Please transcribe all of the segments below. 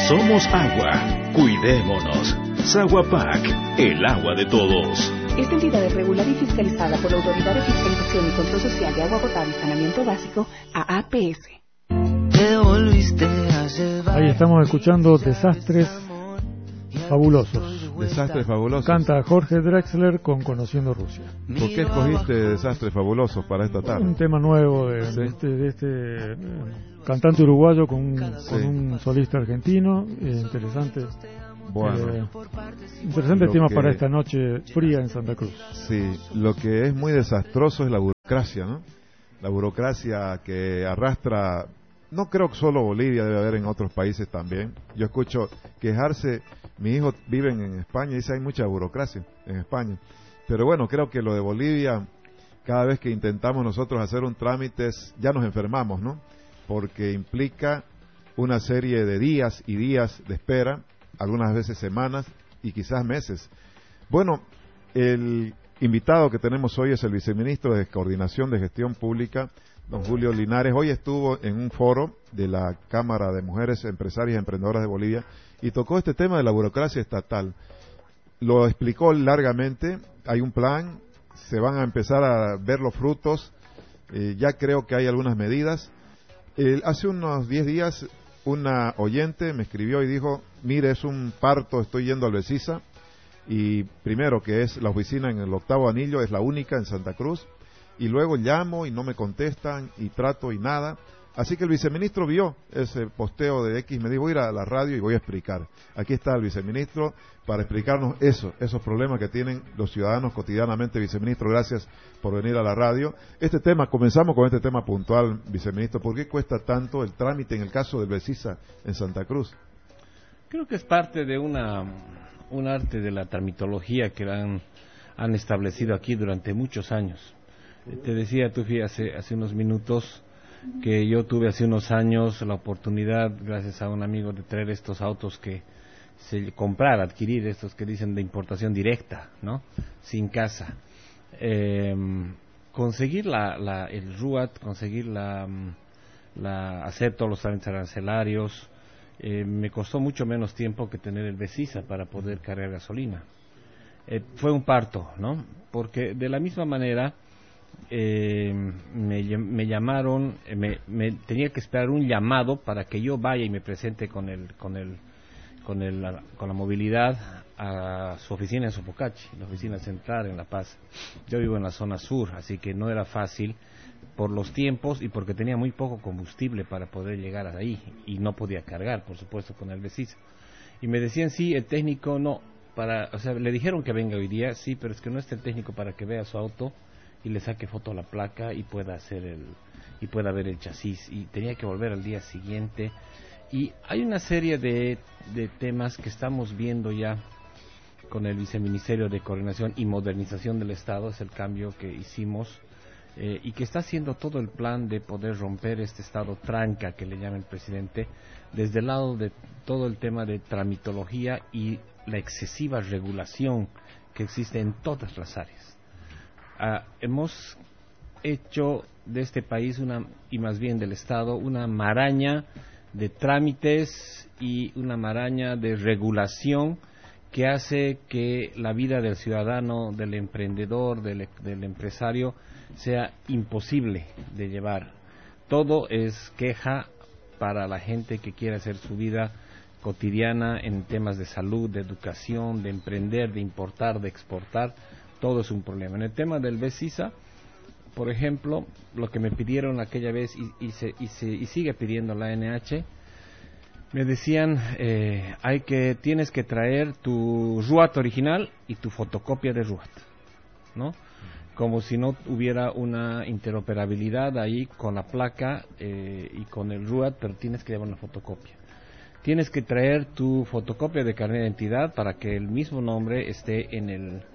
Somos agua. Cuidémonos. Saguapac, el agua de todos. Esta entidad es regulada y fiscalizada por la Autoridad de Fiscalización y Control Social de Agua Potable y Saneamiento Básico, AAPS. Ahí estamos escuchando Desastres Fabulosos. Desastres Fabulosos. Canta Jorge Drexler con Conociendo Rusia. ¿Por qué escogiste Desastres Fabulosos para esta tarde? Un tema nuevo de este cantante uruguayo con un solista argentino. Interesante. Bueno, interesante tema para esta noche fría en Santa Cruz. Sí, lo que es muy desastroso es la burocracia, ¿no? La burocracia que arrastra, no creo que solo Bolivia, debe haber en otros países también. Yo escucho quejarse, mis hijos viven en España y dice hay mucha burocracia en España. Pero bueno, creo que lo de Bolivia, cada vez que intentamos nosotros hacer un trámite, ya nos enfermamos, ¿no? Porque implica una serie de días y días de espera, algunas veces semanas y quizás meses. Bueno, el invitado que tenemos hoy es el viceministro de Coordinación de Gestión Pública, don Julio Linares. Hoy estuvo en un foro de la Cámara de Mujeres Empresarias y Emprendedoras de Bolivia y tocó este tema de la burocracia estatal. Lo explicó largamente, hay un plan, se van a empezar a ver los frutos, ya creo que hay algunas medidas. Hace unos 10 días una oyente me escribió y dijo, mire, es un parto, estoy yendo al Besisa, y primero que es la oficina en el 8º anillo, es la única en Santa Cruz, y luego llamo y no me contestan, y trato y nada. Así que el viceministro vio ese posteo de X, me dijo, voy a ir a la radio y voy a explicar. Aquí está el viceministro para explicarnos esos problemas que tienen los ciudadanos cotidianamente. Viceministro, gracias por venir a la radio. Comenzamos con este tema puntual, viceministro. ¿Por qué cuesta tanto el trámite en el caso del Besisa en Santa Cruz? Creo que es parte de un arte de la tramitología que han establecido aquí durante muchos años. Te decía, Tufi, hace unos minutos que yo tuve hace unos años la oportunidad, gracias a un amigo, de traer estos autos adquirir estos que dicen de importación directa, ¿no? Sin casa. Conseguir el RUAT, conseguir hacer todos los trámites arancelarios, me costó mucho menos tiempo que tener el Besisa para poder cargar gasolina. Fue un parto, ¿no? Porque de la misma manera me llamaron, me tenía que esperar un llamado para que yo vaya y me presente con la movilidad a su oficina en Sopocachi, la oficina central en La Paz. Yo vivo en la zona sur, así que no era fácil por los tiempos y porque tenía muy poco combustible para poder llegar ahí y no podía cargar, por supuesto, con el Besisa. Y me decían, sí, el técnico no, le dijeron que venga hoy día, sí, pero es que no está el técnico para que vea su auto y le saque foto a la placa y pueda ver el chasis, y tenía que volver al día siguiente. Y hay una serie de temas que estamos viendo ya con el Viceministerio de Coordinación y Modernización del Estado, es el cambio que hicimos, y que está haciendo todo el plan de poder romper este estado tranca que le llama el presidente, desde el lado de todo el tema de tramitología y la excesiva regulación que existe en todas las áreas. Hemos hecho de este país y más bien del Estado, una maraña de trámites y una maraña de regulación que hace que la vida del ciudadano, del emprendedor, del empresario, sea imposible de llevar. Todo es queja para la gente que quiere hacer su vida cotidiana en temas de salud, de educación, de emprender, de importar, de exportar. Todo es un problema. En el tema del Besisa, por ejemplo, lo que me pidieron aquella vez y sigue pidiendo la ANH, me decían, tienes que traer tu RUAT original y tu fotocopia de RUAT, ¿no? Como si no hubiera una interoperabilidad ahí con la placa y con el RUAT, pero tienes que llevar una fotocopia. Tienes que traer tu fotocopia de carnet de identidad para que el mismo nombre esté en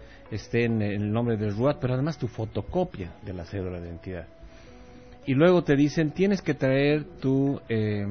el nombre del RUAT, pero además tu fotocopia de la cédula de identidad. Y luego te dicen, tienes que traer tu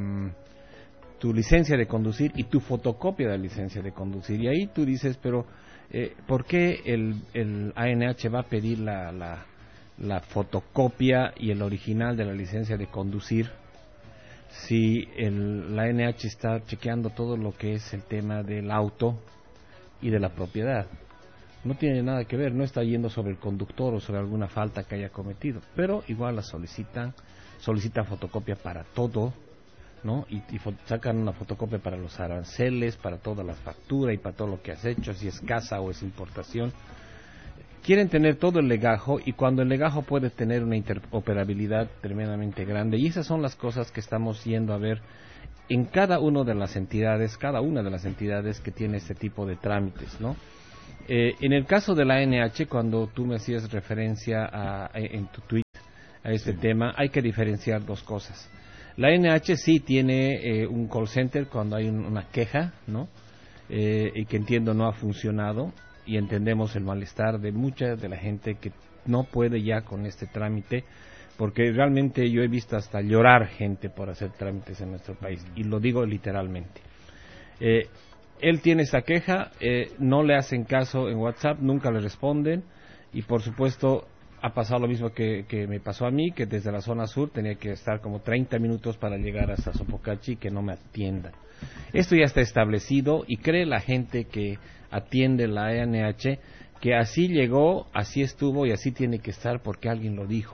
licencia de conducir y tu fotocopia de la licencia de conducir. Y ahí tú dices, pero ¿por qué el ANH va a pedir la fotocopia y el original de la licencia de conducir si la NH está chequeando todo lo que es el tema del auto y de la propiedad. No tiene nada que ver, no está yendo sobre el conductor o sobre alguna falta que haya cometido, pero igual la solicitan fotocopia para todo, ¿no? Y sacan una fotocopia para los aranceles, para toda la factura y para todo lo que has hecho, si es casa o es importación. Quieren tener todo el legajo, y cuando el legajo puede tener una interoperabilidad tremendamente grande, y esas son las cosas que estamos yendo a ver en cada una de las entidades que tiene este tipo de trámites, ¿no? En el caso de la NH, cuando tú me hacías referencia en tu tweet a este tema, hay que diferenciar dos cosas. La NH sí tiene un call center cuando hay una queja, ¿no? Y que entiendo no ha funcionado, y entendemos el malestar de mucha de la gente que no puede ya con este trámite, porque realmente yo he visto hasta llorar gente por hacer trámites en nuestro país, y lo digo literalmente. Él tiene esta queja, no le hacen caso en WhatsApp, nunca le responden, y por supuesto ha pasado lo mismo que me pasó a mí, que desde la zona sur tenía que estar como 30 minutos para llegar hasta Sopocachi y que no me atiendan. Esto ya está establecido, y cree la gente que atiende la ANH que así llegó, así estuvo y así tiene que estar porque alguien lo dijo.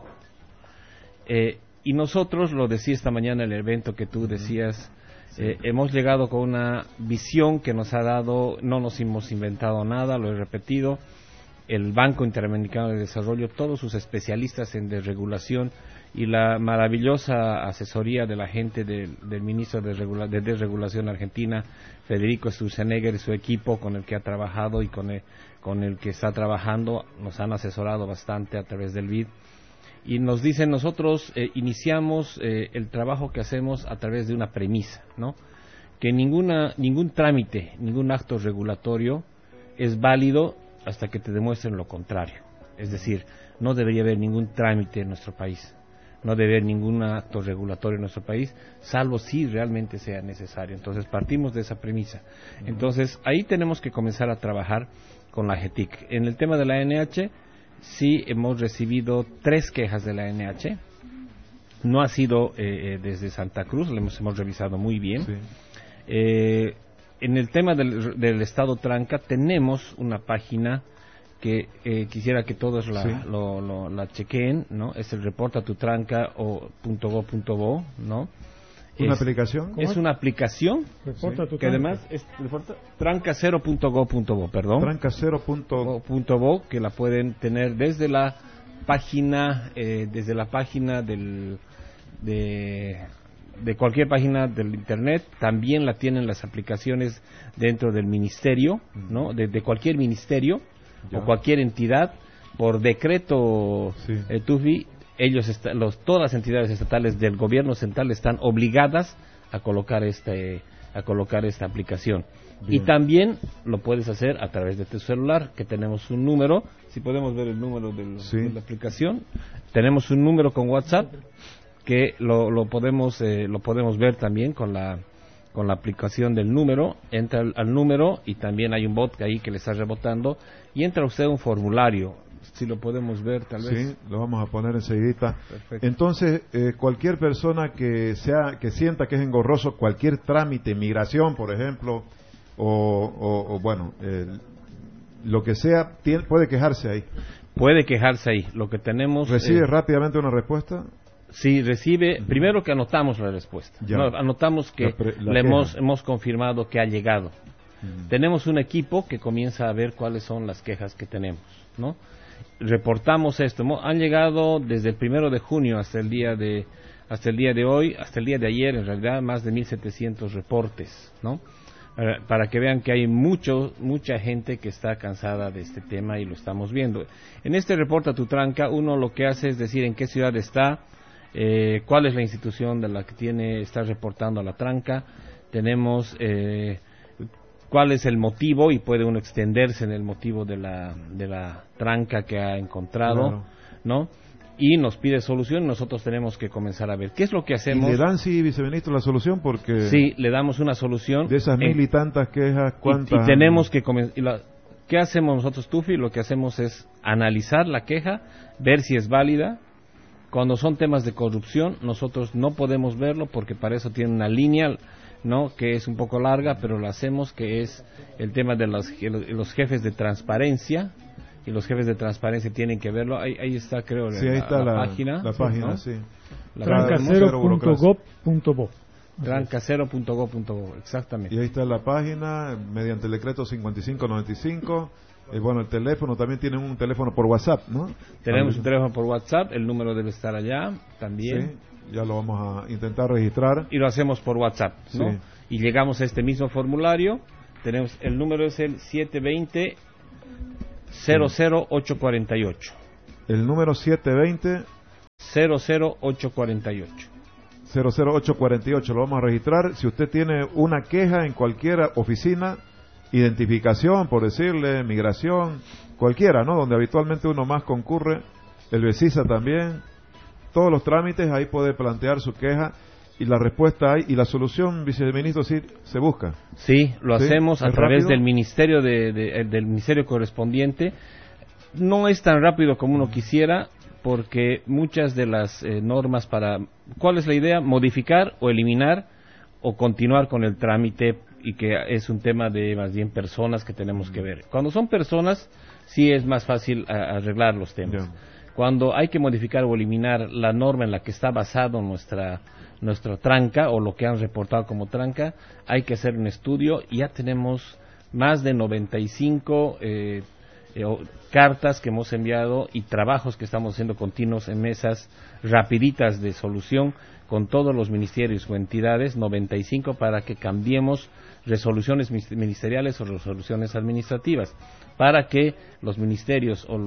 Y nosotros, lo decía esta mañana en el evento que tú decías, hemos llegado con una visión que nos ha dado, no nos hemos inventado nada, lo he repetido, el Banco Interamericano de Desarrollo, todos sus especialistas en desregulación y la maravillosa asesoría de la gente del ministro de Desregulación Argentina, Federico Sturzenegger, y su equipo con el que ha trabajado y con el que está trabajando, nos han asesorado bastante a través del BID. Y nos dicen, nosotros iniciamos el trabajo que hacemos a través de una premisa, ¿no? Que ningún trámite, ningún acto regulatorio es válido hasta que te demuestren lo contrario. Es decir, no debería haber ningún trámite en nuestro país, no debe haber ningún acto regulatorio en nuestro país, salvo si realmente sea necesario. Entonces partimos de esa premisa. Entonces ahí tenemos que comenzar a trabajar con la GETIC. En el tema de la ANH, sí hemos recibido 3 quejas de la ANH. No ha sido desde Santa Cruz, lo hemos revisado muy bien. Sí. En el tema del Estado Tranca tenemos una página que quisiera que todos la chequeen, ¿no? Es el reportatutranca.gov.bo, ¿no? ¿Una aplicación? Es una aplicación que además es tranca0.gov.bo, perdón. Tranca0.gov.bo, que la pueden tener desde la página de cualquier página del internet. También la tienen las aplicaciones dentro del ministerio, ¿no? De cualquier ministerio o cualquier entidad por decreto. Tufi, todas las entidades estatales del gobierno central están obligadas a colocar esta aplicación. Bien. Y también lo puedes hacer a través de tu celular, que tenemos un número, si podemos ver el número de la aplicación, tenemos un número con WhatsApp que lo podemos ver también con la aplicación del número. Entra al número y también hay un bot ahí que le está rebotando y entra usted a un formulario. Si lo podemos ver, tal vez. Sí, lo vamos a poner enseguidita. Perfecto. Entonces, cualquier persona que sienta que es engorroso cualquier trámite, migración, por ejemplo, lo que sea, puede quejarse ahí. Puede quejarse ahí. Lo que tenemos. ¿Recibe rápidamente una respuesta? Sí, recibe. Primero que anotamos la respuesta. Anotamos que hemos confirmado que ha llegado. Tenemos un equipo que comienza a ver cuáles son las quejas que tenemos, ¿no? Reportamos esto. Han llegado desde el 1 de junio hasta el día de hoy, hasta el día de ayer, en realidad, más de 1.700 reportes, ¿no? Para que vean que hay mucha gente que está cansada de este tema y lo estamos viendo. En este Reporta tu Tranca, uno lo que hace es decir en qué ciudad está, cuál es la institución de la que está reportando a la tranca, tenemos cuál es el motivo, y puede uno extenderse en el motivo de la tranca que ha encontrado, ¿no? Y nos pide solución, nosotros tenemos que comenzar a ver qué es lo que hacemos. ¿Y le dan, viceministro, la solución? Porque sí, le damos una solución. De esas 1.000 y tantas quejas, ¿cuántas? Y tenemos que ¿qué hacemos nosotros, Tufi? Lo que hacemos es analizar la queja, ver si es válida, Cuando son temas de corrupción, nosotros no podemos verlo porque para eso tiene una línea, ¿no?, que es un poco larga, pero lo hacemos, que es el tema de los jefes de transparencia, y los jefes de transparencia tienen que verlo. Ahí está, creo, sí, ahí está la página. La página, ¿no? sí. Trancacero.gov.bo. Trancacero.gov.bo, exactamente. Y ahí está la página, mediante el decreto 5595. Bueno, el teléfono, también tienen un teléfono por WhatsApp, ¿no? Tenemos un teléfono por WhatsApp, el número debe estar allá también. Sí, ya lo vamos a intentar registrar. Y lo hacemos por WhatsApp, ¿no? Sí. Y llegamos a este mismo formulario. Tenemos, el número es el 720 00848. El número 720 00848. 00848, lo vamos a registrar. Si usted tiene una queja en cualquier oficina, identificación, por decirle, migración, cualquiera, ¿no?, donde habitualmente uno más concurre, el BESISA también, todos los trámites, ahí puede plantear su queja y la respuesta hay, y la solución, viceministro, sí se busca. Sí, lo hacemos a través rápido? del ministerio del ministerio correspondiente. No es tan rápido como uno quisiera, porque muchas de las normas para... ¿Cuál es la idea? Modificar o eliminar o continuar con el trámite, y que es un tema de más bien personas que tenemos que ver. Cuando son personas, sí es más fácil arreglar los temas. Yeah. Cuando hay que modificar o eliminar la norma en la que está basado nuestra tranca, o lo que han reportado como tranca, hay que hacer un estudio, y ya tenemos más de 95 cartas que hemos enviado y trabajos que estamos haciendo continuos en mesas rapiditas de solución con todos los ministerios o entidades, 95, para que cambiemos resoluciones ministeriales o resoluciones administrativas, para que los ministerios o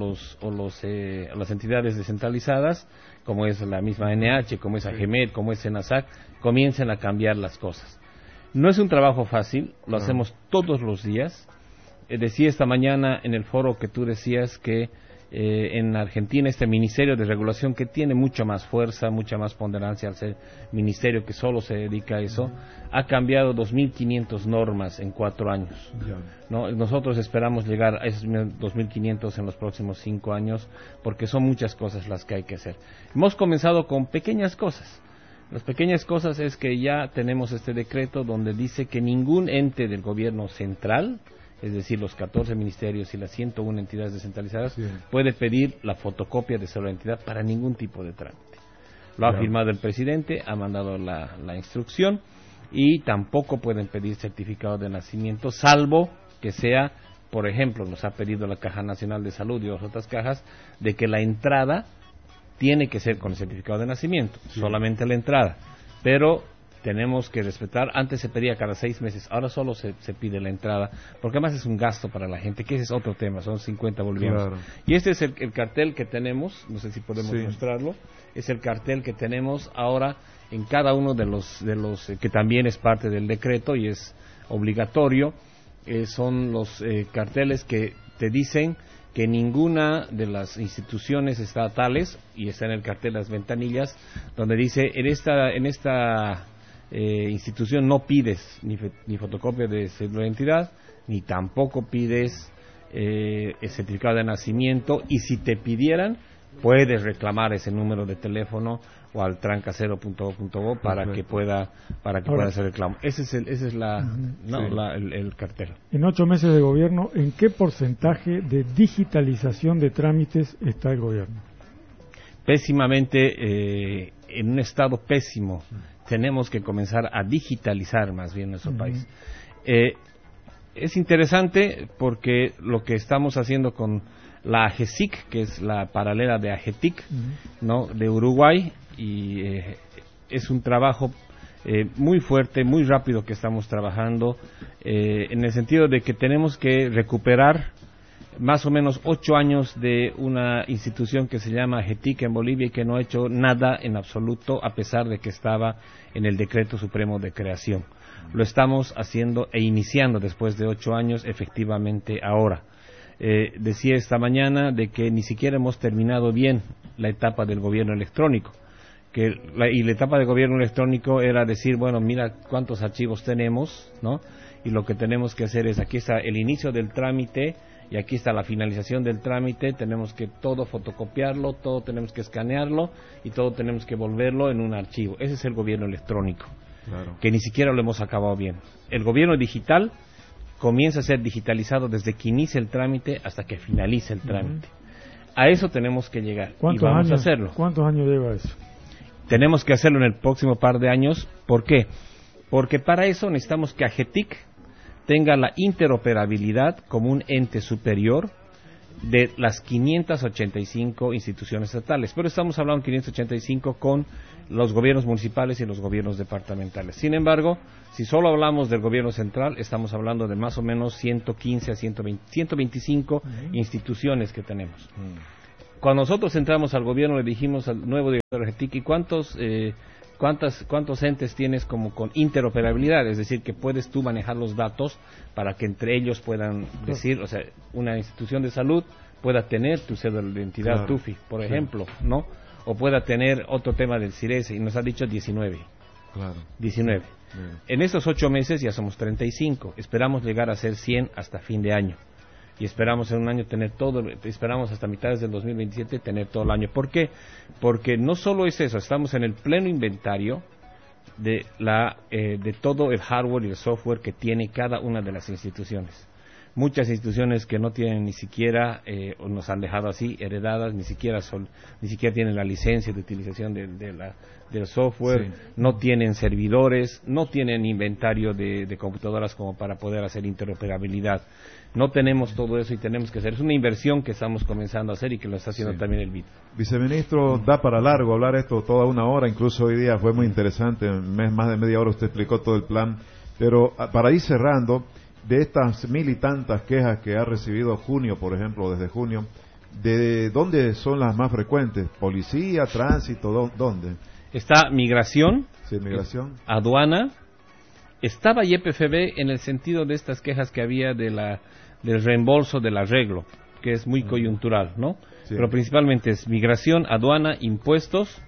las entidades descentralizadas, como es la misma NH, como es AGEMED, como es SENASAC, comiencen a cambiar las cosas. No es un trabajo fácil, lo hacemos todos los días. Decía esta mañana en el foro que tú decías que en Argentina este Ministerio de Regulación, que tiene mucha más fuerza, mucha más ponderancia al ser ministerio que solo se dedica a eso, ha cambiado 2.500 normas en 4 años. ¿No? Nosotros esperamos llegar a esos 2.500 en los próximos 5 años, porque son muchas cosas las que hay que hacer. Hemos comenzado con pequeñas cosas. Las pequeñas cosas es que ya tenemos este decreto donde dice que ningún ente del gobierno central, es decir, los 14 ministerios y las 101 entidades descentralizadas, sí, puede pedir la fotocopia de su identidad para ningún tipo de trámite. Lo ha firmado el presidente, ha mandado la instrucción, y tampoco pueden pedir certificado de nacimiento, salvo que sea, por ejemplo, nos ha pedido la Caja Nacional de Salud y otras cajas, de que la entrada tiene que ser con el certificado de nacimiento, solamente la entrada, pero tenemos que respetar. Antes se pedía cada 6 meses, ahora solo se pide la entrada, porque además es un gasto para la gente, que ese es otro tema, son 50 bolivianos. Claro. Y este es el cartel que tenemos, no sé si podemos mostrarlo, es el cartel que tenemos ahora en cada uno de los que también es parte del decreto y es obligatorio. Son los carteles que te dicen que ninguna de las instituciones estatales, y está en el cartel las ventanillas, donde dice en esta institución no pides ni fotocopia de cédula de identidad, ni tampoco pides el certificado de nacimiento, y si te pidieran puedes reclamar ese número de teléfono o al trancacero.gov.bo para que pueda hacer reclamo. Ese es el cartel. En 8 meses de gobierno, ¿en qué porcentaje de digitalización de trámites está el gobierno? Pésimamente, en un estado pésimo. Tenemos que comenzar a digitalizar más bien nuestro país. Es interesante porque lo que estamos haciendo con la AGESIC, que es la paralela de AGETIC, ¿no?, de Uruguay, y es un trabajo muy fuerte, muy rápido que estamos trabajando, en el sentido de que tenemos que recuperar más o menos 8 años de una institución que se llama AGETIC en Bolivia y que no ha hecho nada en absoluto, a pesar de que estaba en el Decreto Supremo de Creación. Lo estamos haciendo e iniciando después de 8 años efectivamente ahora. Decía esta mañana de que ni siquiera hemos terminado bien la etapa del gobierno electrónico, y la etapa del gobierno electrónico era decir, bueno, mira cuántos archivos tenemos, ¿no? Y lo que tenemos que hacer es, aquí está el inicio del trámite y aquí está la finalización del trámite, tenemos que todo fotocopiarlo, todo tenemos que escanearlo y todo tenemos que volverlo en un archivo. Ese es el gobierno electrónico, claro, que ni siquiera lo hemos acabado bien. El gobierno digital comienza a ser digitalizado desde que inicia el trámite hasta que finalice el trámite. A eso tenemos que llegar y vamos a hacerlo. ¿Cuántos años lleva eso? Tenemos que hacerlo en el próximo par de años. ¿Por qué? Porque para eso necesitamos que AGETIC tenga la interoperabilidad como un ente superior de las 585 instituciones estatales. Pero estamos hablando de 585 con los gobiernos municipales y los gobiernos departamentales. Sin embargo, si solo hablamos del gobierno central, estamos hablando de más o menos 115 a 125 instituciones que tenemos. Cuando nosotros entramos al gobierno, le dijimos al nuevo director de AGETIC, ¿y cuántos entes tienes como con interoperabilidad? Es decir, que puedes tú manejar los datos para que entre ellos puedan decir, o sea, una institución de salud pueda tener tu cédula de identidad, claro, TUFI, por ejemplo, ¿no? O pueda tener otro tema del CIRESE, y nos ha dicho 19. Claro. 19. Sí. En estos 8 meses ya somos 35. Esperamos llegar a ser 100 hasta fin de año. Y esperamos en un año tener todo, esperamos hasta mitades del 2027 tener todo el año. ¿Por qué? Porque no solo es eso, estamos en el pleno inventario de todo el hardware y el software que tiene cada una de las instituciones. Muchas instituciones que no tienen ni siquiera, o nos han dejado así, heredadas, ni siquiera tienen la licencia de utilización del software, sí, no tienen servidores, no tienen inventario de computadoras como para poder hacer interoperabilidad. No tenemos todo eso y tenemos que hacer. Es una inversión que estamos comenzando a hacer y que lo está haciendo también el BID. Viceministro, da para largo hablar esto toda una hora, incluso hoy día fue muy interesante, más de media hora usted explicó todo el plan, pero para ir cerrando, de estas 1000 y tantas quejas que ha recibido junio, por ejemplo, desde junio, ¿de dónde son las más frecuentes? ¿Policía, tránsito, dónde? Está migración, sí, migración, aduana, estaba YPFB en el sentido de estas quejas que había del reembolso del arreglo, que es muy coyuntural, ¿no? Sí. Pero principalmente es migración, aduana, impuestos,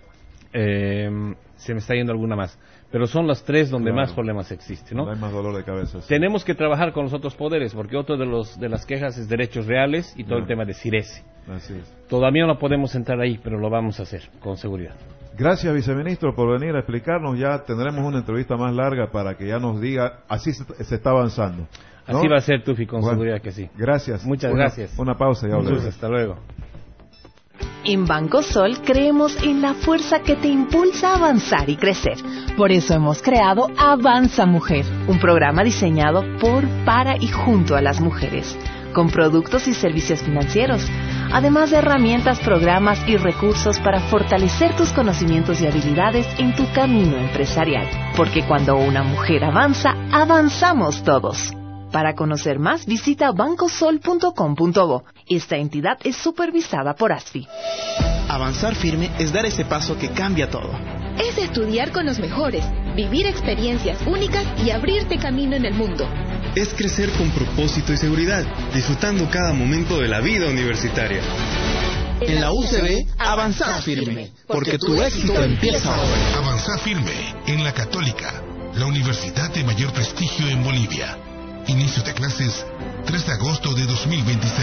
se me está yendo alguna más. Pero son las 3 donde más problemas existen, ¿no? No hay más dolor de cabeza. Sí. Tenemos que trabajar con los otros poderes, porque otro de las quejas es derechos reales y todo el tema de CIRESE. Así es. Todavía no podemos entrar ahí, pero lo vamos a hacer, con seguridad. Gracias, viceministro, por venir a explicarnos. Ya tendremos una entrevista más larga para que ya nos diga, así se está avanzando, ¿no? Así va a ser, Tufi, con seguridad que sí. Gracias. Muchas gracias. Una pausa y hablamos. Hasta luego. En Banco Sol creemos en la fuerza que te impulsa a avanzar y crecer. Por eso hemos creado Avanza Mujer, un programa diseñado por, para y junto a las mujeres, con productos y servicios financieros, además de herramientas, programas y recursos para fortalecer tus conocimientos y habilidades en tu camino empresarial. Porque cuando una mujer avanza, avanzamos todos. Para conocer más, visita bancosol.com.bo. Esta entidad es supervisada por ASFI. Avanzar firme es dar ese paso que cambia todo. Es estudiar con los mejores, vivir experiencias únicas y abrirte camino en el mundo. Es crecer con propósito y seguridad, disfrutando cada momento de la vida universitaria. En la UCB, avanzar firme, porque tu éxito empieza ahora. Avanzar firme en la Católica, la universidad de mayor prestigio en Bolivia. Inicio de clases 3 de agosto de 2026.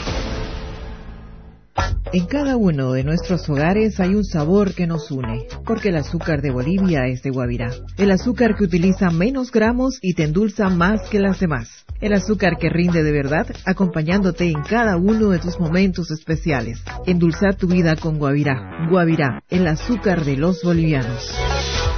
En cada uno de nuestros hogares hay un sabor que nos une, porque el azúcar de Bolivia es de Guavirá. El azúcar que utiliza menos gramos y te endulza más que las demás. El azúcar que rinde de verdad, acompañándote en cada uno de tus momentos especiales. Endulzar tu vida con Guavirá. Guavirá, el azúcar de los bolivianos.